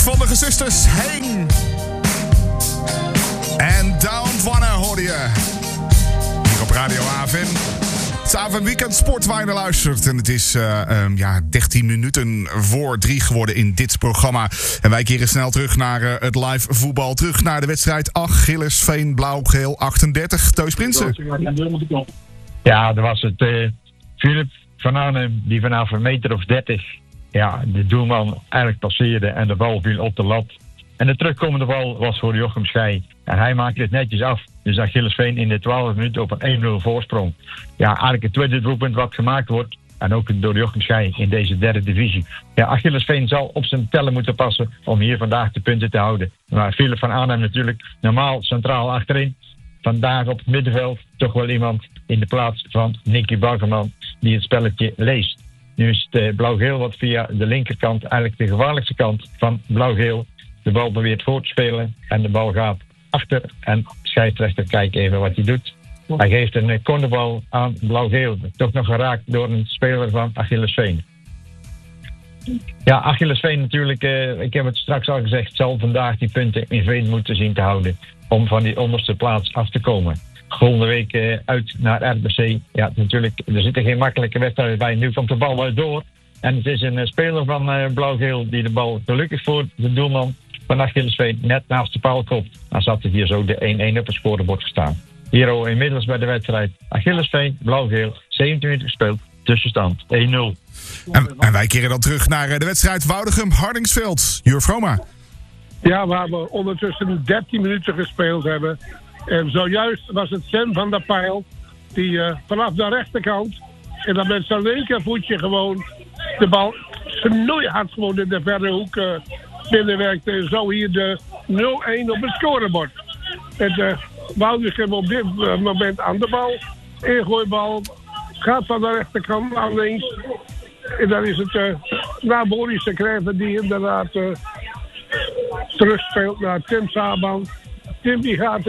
Van de gezusters Heen en Down Wanna hoorde je hier op Radio AVN. Het is AVN Weekend Sport waar je naar luistert. En het is 13 minuten voor 3 geworden in dit programma. En wij keren snel terug naar het live voetbal. Terug naar de wedstrijd Achillesveen Blauw-Geel 38. Teus Prinsen. Ja, dat was het Philip van Arnhem die vanaf een meter of 30 de doelman eigenlijk passeerde en de bal viel op de lat. En de terugkomende bal was voor Jochem Schij. En hij maakte het netjes af. Dus Achillesveen in de 12 minuten op een 1-0 voorsprong. Ja, eigenlijk het tweede doelpunt wat gemaakt wordt. En ook door Jochem Schij in deze derde divisie. Ja, Achillesveen zal op zijn tellen moeten passen om hier vandaag de punten te houden. Maar Philip van Arnhem natuurlijk normaal centraal achterin. Vandaag op het middenveld toch wel iemand in de plaats van Nicky Baggerman die het spelletje leest. Nu is het Blauw-Geel wat via de linkerkant, eigenlijk de gevaarlijkste kant van Blauw-Geel, de bal probeert voor te spelen en de bal gaat achter. En scheidsrechter kijkt even wat hij doet. Hij geeft een cornerbal aan Blauw-Geel. Toch nog geraakt door een speler van Achillesveen. Ja, Achillesveen natuurlijk, ik heb het straks al gezegd, zal vandaag die punten in Veen moeten zien te houden om van die onderste plaats af te komen. Volgende week uit naar RBC. Ja, natuurlijk, er zitten geen makkelijke wedstrijden bij. Nu komt de bal door. En het is een speler van Blauw-Geel die de bal gelukkig voor de doelman van Achillesveen net naast de paal kopt. Dan zat het hier zo de 1-1 op het scorebord gestaan. Hier inmiddels bij de wedstrijd Achillesveen, Blauw-Geel, 17 minuten gespeeld, tussenstand 1-0. En wij keren dan terug naar de wedstrijd Woudegem-Hardingsveld. Jur Vroma. Ja, waar we ondertussen 13 minuten gespeeld hebben. En zojuist was het Sven van der Pijl die vanaf de rechterkant en dan met zijn linkervoetje gewoon de bal snoeihard gewoon in de verre hoek binnenwerkte. En zo hier de 0-1 op het scorebord. En Woudegem op dit moment aan de bal. Ingooibal gaat van de rechterkant naar links. En dan is het naar Boris de Krijver die inderdaad terugspeelt naar Tim Saban. Tim die gaat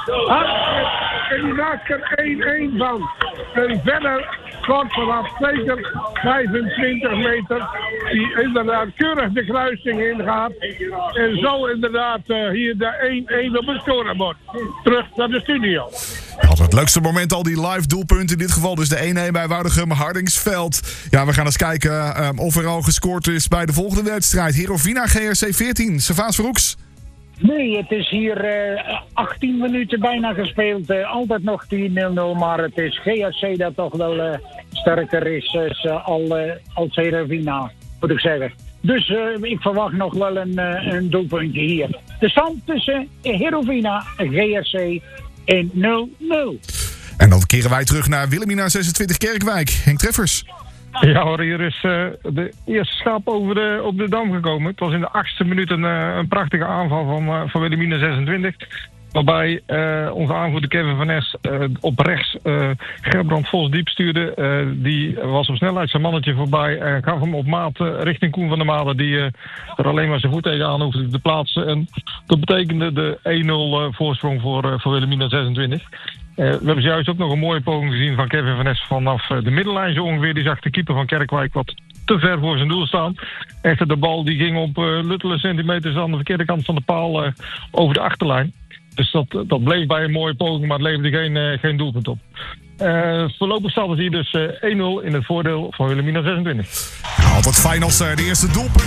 en die maakt er 1-1 van. En verder kort vanaf zeker 25 meter. Die inderdaad keurig de kruising ingaat. En zo inderdaad hier de 1-1 op het scorebord. Terug naar de studio. Ja, het leukste moment al die live doelpunten. In dit geval dus de 1-1 bij Woudegem-Hardingsveld. Ja, we gaan eens kijken of er al gescoord is bij de volgende wedstrijd. Herovina GRC 14. Servaas Verhoeks. Nee, het is hier 18 minuten bijna gespeeld. Altijd nog 10-0, maar het is GRC dat toch wel sterker is als Herovina, moet ik zeggen. Dus ik verwacht nog wel een doelpuntje hier. De stand tussen Herovina en GRC in 0-0. En dan keren wij terug naar Wilhelmina 26 Kerkwijk. Henk Treffers. Ja hoor, hier is de eerste stap op de dam gekomen. Het was in de 8e minuut een prachtige aanval van Wilhelmina 26. Waarbij onze aanvoerder Kevin van Es op rechts Gerbrand Vos diep stuurde. Die was op snelheid zijn mannetje voorbij en gaf hem op maat richting Koen van der Made. Die er alleen maar zijn voet tegenaan hoefde te plaatsen. En dat betekende de 1-0 voorsprong voor Wilhelmina 26. We hebben zojuist ook nog een mooie poging gezien van Kevin van Es vanaf de middenlijn zo ongeveer. Die zag de keeper van Kerkwijk wat te ver voor zijn doel staan. Echter, de bal die ging op luttele centimeters aan de verkeerde kant van de paal over de achterlijn. Dus dat bleef bij een mooie poging, maar het leverde geen doelpunt op. Voorlopig staat het hier dus 1-0 in het voordeel van Wilhelmina 26. Ja, altijd fijn als de eerste doelpunt